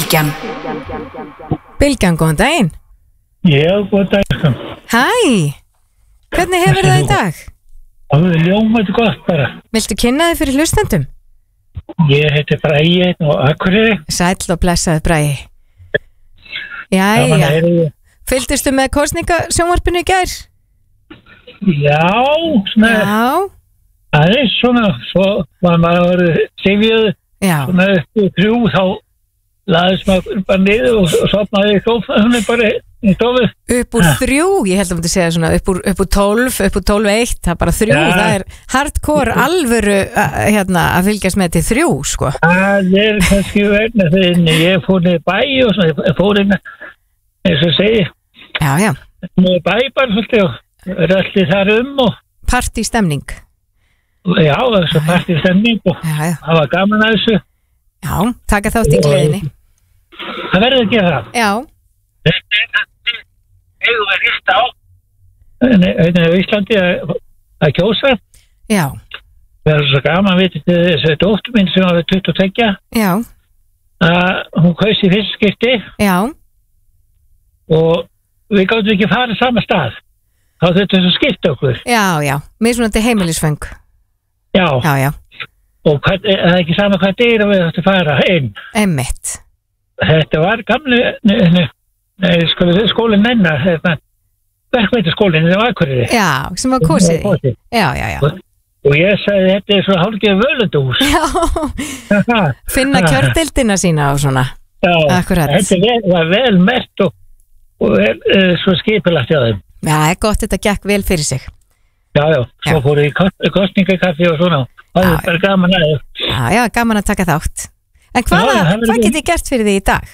Bylgjan, góðan daginn. Já, góðan daginn. Hæ, hvernig hefur það í dag? Það er ljómandi gott bara. Viltu kynna þig fyrir hlustendum? Ég heiti Bragi og Akureyri. Sæll og blessaði Bragi. Jæja, fylgdistu með kosningasjónvarpinu í gær? Já, svona. Já. Það er svona, svo var maður sifjuð, svona upp úr 3 þá laðist maður bara niður og sopnaði í sófanum bara í stofu. Upp úr 3, ég held að maður segja svona upp úr 12, upp úr 12-1, það er bara 3, það er hardcore alvöru að fylgjast með til 3, sko. Það er kannski verna þegar ég fór niður bæ og svona, ég fór inn eins og segi. Já. Niður bæ bara svolítið og röldi þar og partystemning. Já, þessu partystemning og það var gaman að þessu. Já, taka þátt í gleðinni. Það verður að gera það. Já. Þetta er það eigum við rýsta á Íslandi að kjósa. Já. Það er svo gaman, veitir þessi dóttur mín sem var 22. Já. Hún kaus í fyrsta skipti. Já. Og við gátum ekki fara sama stað. Þá þurftum við að skipta okkur. Já, mismunandi heimilisföng. Já. Og það er ekki sama hvað dyr við ættum að fara inn. Einmitt. Þetta var gamli skólinn hennar, verkmyndaskólinn í Akureyri. Já, sem var kosið í. Já. Og ég sagði þetta er svo hálfgeð völundús. Já, finna kjördeildina sína og svona. Já, akkurat. Þetta var vel mert og svo skipulagt hjá þeim. Já, það er gott, þetta gekk vel fyrir sig. Já, svo fóru í kostningakaffi og svona. Það er bara gaman að það. Já, gaman að taka þátt. En hvað get ég gert fyrir því í dag?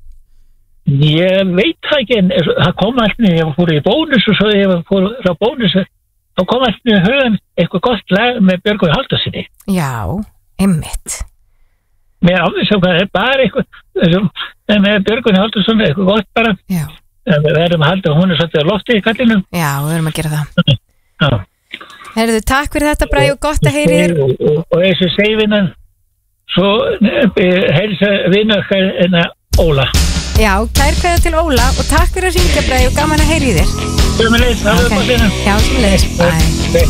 Ég veit það ekki, en það kom alltaf, ég fór í bónus og svo ég fór frá bónus, þá kom alltaf í hugan eitthvað gott lag með Björgvin Halldórssyni. Já, einmitt. Mér alveg sem hvað er bara eitthvað, með Björgvin Halldórssyni, eitthvað gott bara. Já. Við verðum að halda, hún er svolítið á lofti í kallinum. Já, við verðum að gera það. Já. Herðu, takk fyrir þetta Bragi og gott að heyri þér. Og þessi segvinnan, svo heilsa vinnar en Óla. Já, kær kveðja til Óla og takk fyrir að hringja Bragi og gaman að heyri þér. Sömuleiðis, það er upp á sinna. Já, sömuleiðis, bye.